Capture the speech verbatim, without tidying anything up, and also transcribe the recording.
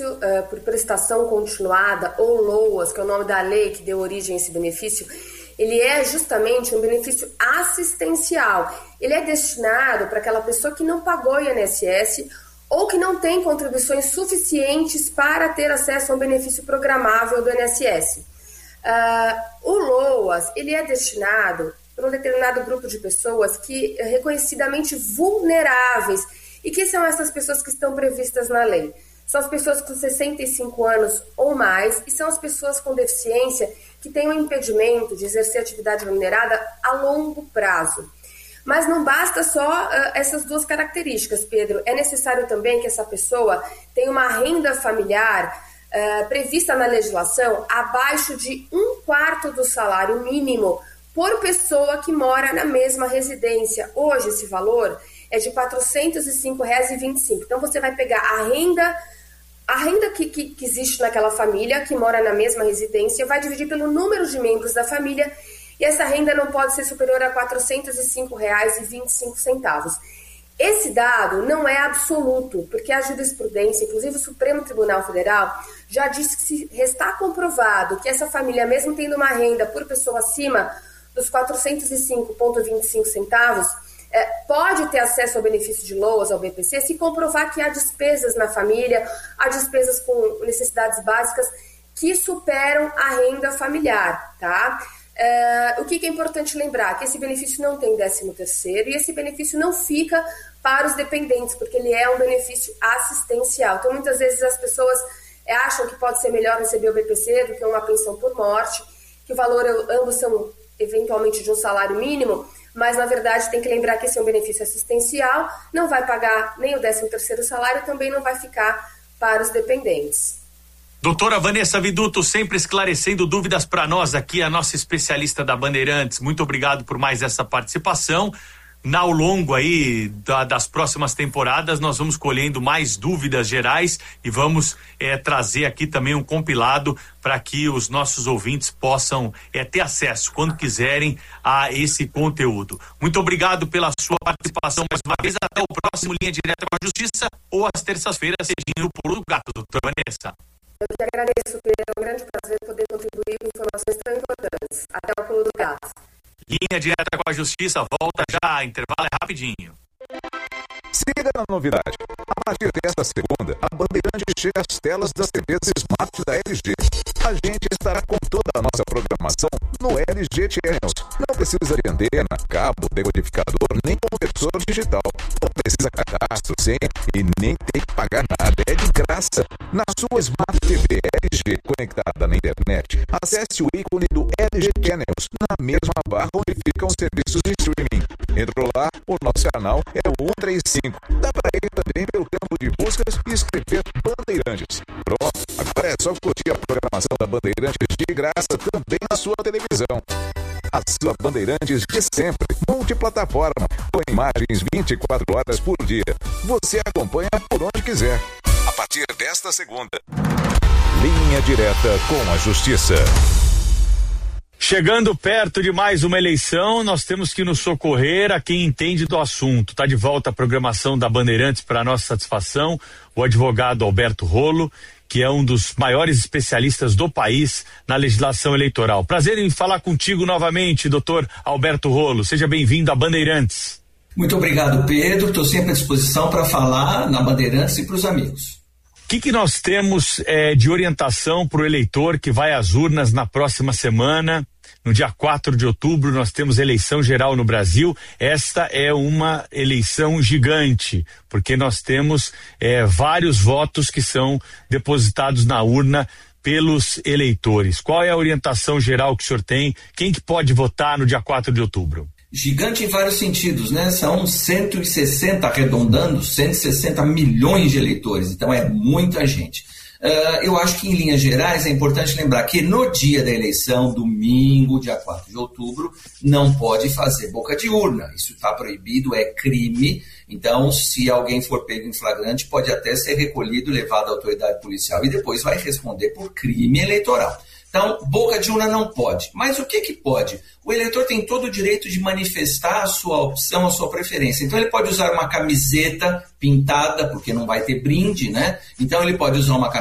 benefício uh, por prestação continuada, ou LOAS, que é o nome da lei que deu origem a esse benefício, ele é justamente um benefício assistencial. Ele é destinado para aquela pessoa que não pagou I N S S ou que não tem contribuições suficientes para ter acesso a um benefício programável do I N S S. Uh, o LOAS, ele é destinado para um determinado grupo de pessoas que é reconhecidamente vulneráveis. E que são essas pessoas que estão previstas na lei? São as pessoas com sessenta e cinco anos ou mais e são as pessoas com deficiência que têm um impedimento de exercer atividade remunerada a longo prazo. Mas não basta só uh, essas duas características, Pedro. É necessário também que essa pessoa tenha uma renda familiar uh, prevista na legislação abaixo de um quarto do salário mínimo por pessoa que mora na mesma residência. Hoje esse valor é de quatrocentos e cinco reais e vinte e cinco. Então você vai pegar a renda, a renda que, que, que existe naquela família, que mora na mesma residência, vai dividir pelo número de membros da família, e essa renda não pode ser superior a quatrocentos e cinco reais e vinte e cinco centavos. Esse dado não é absoluto, porque a jurisprudência, inclusive o Supremo Tribunal Federal, já disse que se restar comprovado que essa família, mesmo tendo uma renda por pessoa acima dos quatrocentos e cinco reais e vinte e cinco centavos, É, pode ter acesso ao benefício de LOAS, ao B P C, se comprovar que há despesas na família, há despesas com necessidades básicas que superam a renda familiar, tá? É, o que, que é importante lembrar? Que esse benefício não tem décimo terceiro e esse benefício não fica para os dependentes, porque ele é um benefício assistencial. Então, muitas vezes as pessoas é, acham que pode ser melhor receber o B P C do que uma pensão por morte, que o valor, ambos são eventualmente de um salário mínimo, mas na verdade tem que lembrar que esse é um benefício assistencial, não vai pagar nem o décimo terceiro salário, também não vai ficar para os dependentes. Doutora Vanessa Viduto, sempre esclarecendo dúvidas para nós aqui, a nossa especialista da Bandeirantes. Muito obrigado por mais essa participação. Ao longo aí da, das próximas temporadas, nós vamos colhendo mais dúvidas gerais e vamos é, trazer aqui também um compilado para que os nossos ouvintes possam é, ter acesso, quando quiserem, a esse conteúdo. Muito obrigado pela sua participação mais uma vez. Até o próximo Linha Direta com a Justiça, ou às terças-feiras, cedinho no Pulo do Gato, doutora Vanessa. Eu que agradeço, Pedro. É um grande prazer poder contribuir com informações tão importantes. Até o Pulo do Gato. Linha Direta com a Justiça, volta já, intervalo é rapidinho. Siga na novidade. A partir desta segunda, a Bandeirantes chega às telas das T Vs Smart da L G. A gente estará com toda a nossa programação no L G Channels. Não precisa de antena, cabo, decodificador, nem conversor digital. Não precisa cadastro, senha e nem tem que pagar nada. É de graça. Na sua Smart T V L G conectada na internet, acesse o ícone do L G Channels na mesma barra onde ficam os serviços de streaming. Entrou lá, o nosso canal é o cento e trinta e cinco. Dá para ir também pelo campo de buscas e escrever Bandeirantes. Pronto, agora é só curtir a programação da Bandeirantes de graça também na sua televisão. A sua Bandeirantes de sempre, multiplataforma, com imagens vinte e quatro horas por dia. Você acompanha por onde quiser. A partir desta segunda. Linha Direta com a Justiça. Chegando perto de mais uma eleição, nós temos que nos socorrer a quem entende do assunto. Está de volta a programação da Bandeirantes para nossa satisfação, o advogado Alberto Rolo, que é um dos maiores especialistas do país na legislação eleitoral. Prazer em falar contigo novamente, doutor Alberto Rolo. Seja bem-vindo à Bandeirantes. Muito obrigado, Pedro. Estou sempre à disposição para falar na Bandeirantes e para os amigos. O que, que nós temos eh, de orientação para o eleitor que vai às urnas na próxima semana? No dia quatro de outubro, nós temos eleição geral no Brasil. Esta é uma eleição gigante, porque nós temos eh, vários votos que são depositados na urna pelos eleitores. Qual é a orientação geral que o senhor tem? Quem que pode votar no dia quatro de outubro? Gigante em vários sentidos, né? São cento e sessenta, arredondando, cento e sessenta milhões de eleitores, então é muita gente. Uh, eu acho que, em linhas gerais, é importante lembrar que no dia da eleição, domingo, dia quatro de outubro, não pode fazer boca de urna. Isso está proibido, é crime. Então, se alguém for pego em flagrante, pode até ser recolhido, levado à autoridade policial e depois vai responder por crime eleitoral. Então, boca de urna não pode. Mas o que que pode? O eleitor tem todo o direito de manifestar a sua opção, a sua preferência. Então, ele pode usar uma camiseta pintada, porque não vai ter brinde, né? Então, ele pode usar uma camiseta